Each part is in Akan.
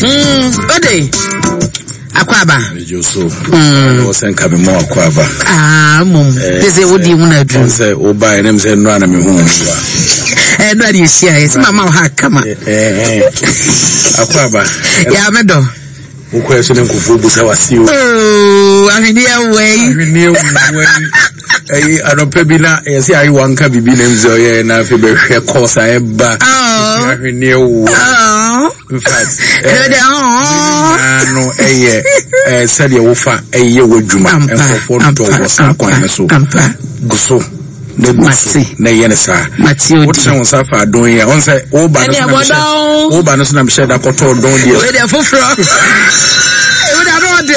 Ode. Akwaba. Joso. No sen ka be mo akwaba. Mum. This is what you want to do. Say oba enem say no na me hu. No dey share. It's mama ha kama. Akwaba. Ya medo. Ukwe so nkufu busa wasi o. Ahwenia wey. Adope bi na yesi ayi wanka bibi na nzo ye na fe be hwe course eba. Ahwenia wo. In fact, no said you offer a year with Juma and for 4 dollars. So, no mercy, no yensa. Matthew, what someone suffer doing on say, oh, but oh, but I'm sure that got told don't you. Wait for fraud. What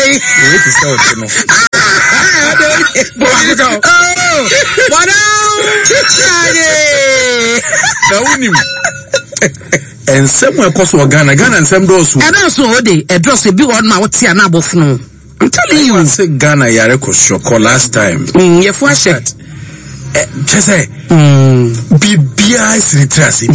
and somewhere cause Ghana and some doors. And also, a dress a big one now, Tiana Bofno. I'm telling you, say Ghana Yareko Shoko last time. You first it. Just say, BBI is retracing.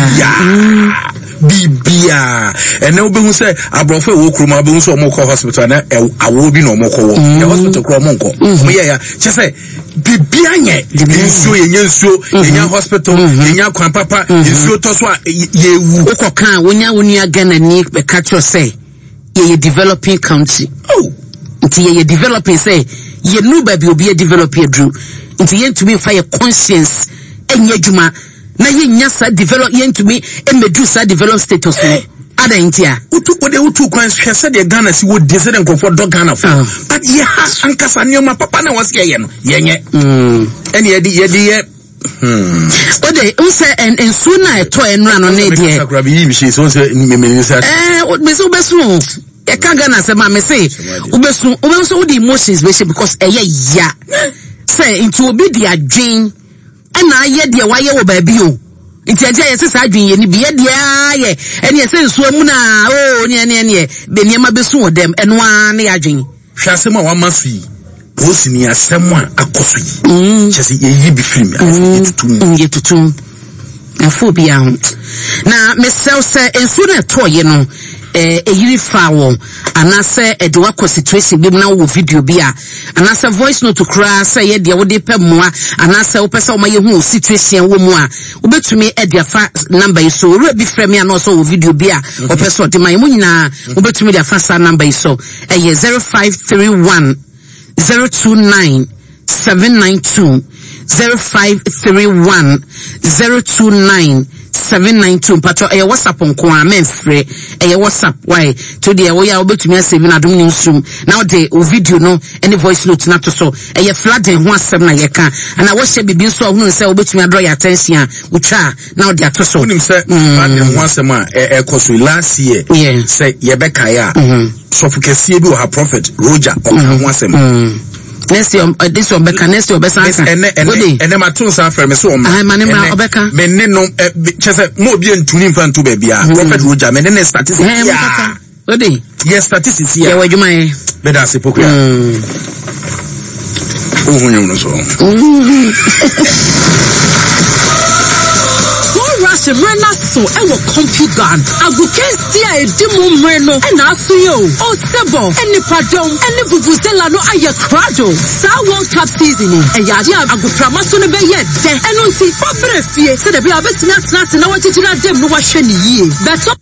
Bibia and no be say abrofe wo kroma be so mo ko hospital na awo bi no mo ko wo the hospital kro mo nko yeah che say bibia nye nsuo yenye nsuo yenya hospital yenya kwan papa nsuo to so ye wu ko kan wonya wonu Ghana ni be catch say ye developing country nti ye developing say ye nu ba bi obi develop dru nti ye ntumi fa ye conscience enya djuma na yenya sa develop yentumi emedu sa develop status no ada ntia utu kwan hwese de Ghana si wo desire nkofo do Ghana for but ye has ankasa nioma papa na wase ye no yenye ene ye ode unse en suna eto enra no na de sakra bi mi she so se me say me so besu e ka Ghana se ma me say ubesu wo the emotions be because eye ya say into obi di adwen and I yet dear why you baby o. It's a day as I drink any beer dear and yes so muna near Benyama besu them and one yajing. Shasema one must see. Posing as someone a coffee. Just ye be free yet to two. And phobia. Now Miss Selsa and sooner toy you know. A yiri foul and I say a duaco situation be now with video beer and I say voice note to cry say ye dear would depend more and I say opesa my who situation wo more ubet to me at their number is so be frame and also video beer or person to my munina ubet to me their first number is so a year 0531 029 792 0531 029 792 patro e WhatsApp on kwa menfre e WhatsApp why to the we are obetumi asave na dum newsroom now the video no any voice note na to so e flooding ho asem na ye ka and wo hye bibi so hunu say obetumi draw your attention utwa now the to so hunu say flooding ho asem a e koso last year say ye be kaya so fukese bi o ha prophet Roger o ho asem next year this one beka next year obesa ene matun sa frame so ma obeka me ne no chese mo bi ntuni mfa ntu ba bia prophet Roger me ne statistics ya odi yes statistics ya we djuma e be da se pokuya ohunyo no so Rena so ewo computer agukensia edimu mreno na aso yo o sebo eni padom eni vuvuzela no aye krado sa World Cup season e yaade aguprama so no be ye de eno nti fabre fie se de bia betimi atena na wachichira dem no wahwe ni yie beto.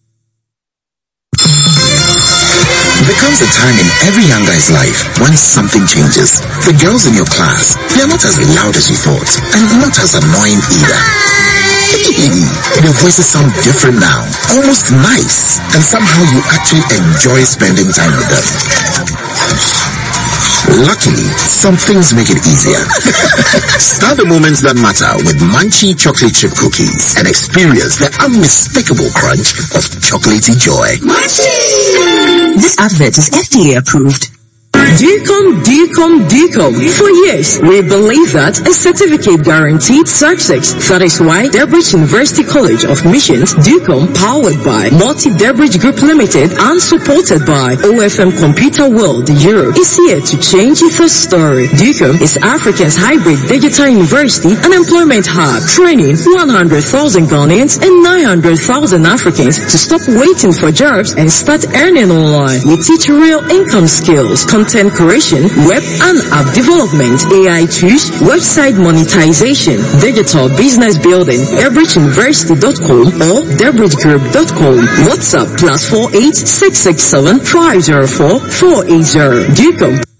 There comes a time in every young guy's life when something changes. The girls in your class, they're not as loud as you thought, and not as annoying either. Their voices sound different now, almost nice, and somehow you actually enjoy spending time with them. Luckily, some things make it easier. Start the moments that matter with Munchie chocolate chip cookies and experience the unmistakable crunch of chocolatey joy. Munchie! This advert is FDA approved. DCOM. For years, we believe that a certificate guaranteed success. That is why Debridge University College of Missions, DCOM, powered by Multi-Debridge Group Limited and supported by OFM Computer World Europe, is here to change the story. DCOM is Africa's hybrid digital university and employment hub, training 100,000 Ghanaians and 900,000 Africans to stop waiting for jobs and start earning online. We teach real income skills, content creation, web and app development, AI tools, website monetization, digital business building. DebridgeUniversity.com or DebridgeGroup.com. WhatsApp +48 667 504 480. DCOM.